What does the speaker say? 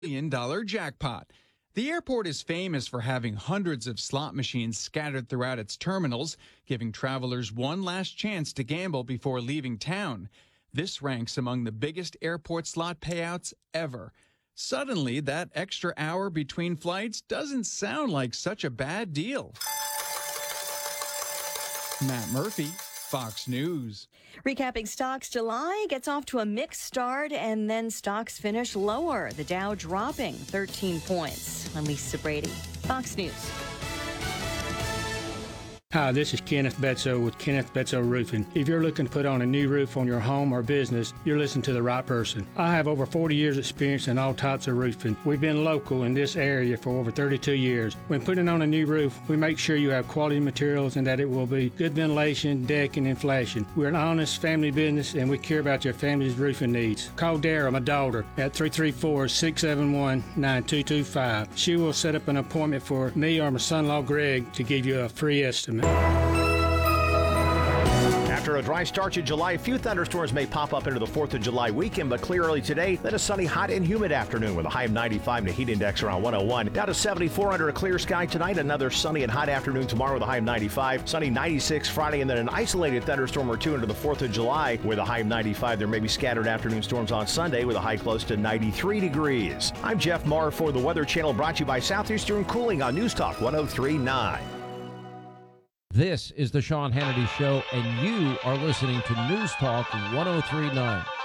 $1 jackpot. The airport is famous for having hundreds of slot machines scattered throughout its terminals, giving travelers one last chance to gamble before leaving town. This ranks among the biggest airport slot payouts ever. Suddenly, that extra hour between flights doesn't sound like such a bad deal. Matt Murphy, Fox News. Recapping stocks, July gets off to a mixed start and then stocks finish lower. The Dow dropping 13 points. I'm Lisa Brady, Fox News. Hi, this is Kenneth Betzow with Kenneth Betzow Roofing. If you're looking to put on a new roof on your home or business, you're listening to the right person. I have over 40 years experience in all types of roofing. We've been local in this area for over 32 years. When putting on a new roof, we make sure you have quality materials and that it will be good ventilation, decking, and flashing. We're an honest family business and we care about your family's roofing needs. Call Dara, my daughter, at 334-671-9225. She will set up an appointment for me or my son-in-law Greg to give you a free estimate. After a dry start to July, a few thunderstorms may pop up into the 4th of July weekend, but clear early today. Then a sunny, hot, and humid afternoon with a high of 95 and a heat index around 101. Down to 74 under a clear sky tonight. Another sunny and hot afternoon tomorrow with a high of 95. Sunny 96 Friday, and then an isolated thunderstorm or two into the 4th of July with a high of 95. There may be scattered afternoon storms on Sunday with a high close to 93 degrees. I'm Jeff Marr for the Weather Channel, brought to you by Southeastern Cooling on News Talk 103.9. This is the Sean Hannity Show, and you are listening to News Talk 103.9.